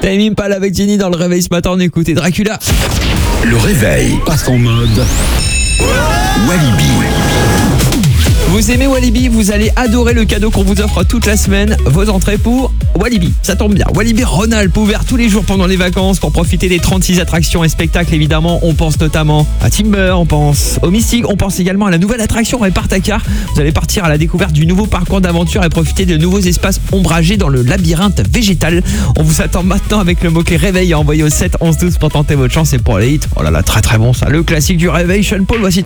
Tame Impala avec Jenny dans le réveil ce matin, on écoutait Dracula. Le réveil passe en mode Walibi. Vous aimez Walibi, vous allez adorer le cadeau qu'on vous offre toute la semaine, vos entrées pour Walibi. Ça tombe bien. Walibi Rhône-Alpes, ouvert tous les jours pendant les vacances pour profiter des 36 attractions et spectacles évidemment. On pense notamment à Timber, on pense au Mystique, on pense également à la nouvelle attraction Répartacar. Vous allez partir à la découverte du nouveau parcours d'aventure et profiter de nouveaux espaces ombragés dans le labyrinthe végétal. On vous attend maintenant avec le mot-clé réveil à envoyer au 7 11 12 pour tenter votre chance et pour les hits. Oh là là, très très bon ça. Le classique du réveil, Sean Paul, voici